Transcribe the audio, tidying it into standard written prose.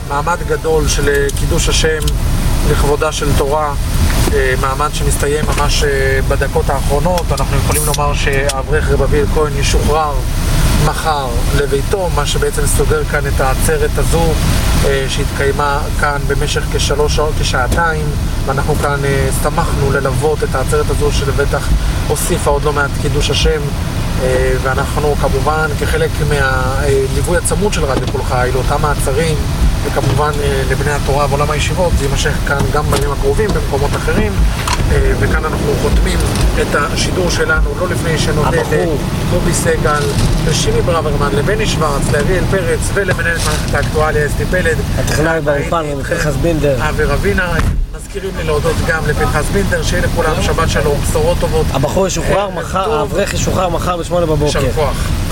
מעמד גדול של קידוש השם לכבודה של תורה, מעמד שמסתיים ממש בדקות האחרונות. אנחנו יכולים לומר שהאברך רב אביאל כהן ישוחרר מחר לביתו, מה שבעצם סוגר כאן את העצרת הזו שהתקיימה כאן במשך כשלוש שעות, כשעתיים, ואנחנו כאן שמחנו ללוות את העצרת הזו שלבטח הוסיפה עוד לא מעט קידוש השם, ואנחנו כמובן כחלק מהליווי הצמוד של רדיו קול חי לאותם מעצרים, וכמובן לבני התורה ועולם הישיבות, זה יימשך כאן גם בימים הקרובים במקומות אחרים, וכאן אנחנו חותמים את השידור שלנו לא לפני שנודה לקובי סגל, לשימי ברוורמן, לבני שוורץ, לאריאל פרץ ולמנהלת מערכת האקטואליה אסתי פלד, הטכנאי באולפן ופנחס בינדר, אבי רבינה. מזכירים לי להודות גם לפנחס בינדר, שיהיה לכולם שבת שלום, בשורות טובות. הבחור ישוחרר מחר, האברך ישוחרר מחר ב8 בבוקר. יישר כוח.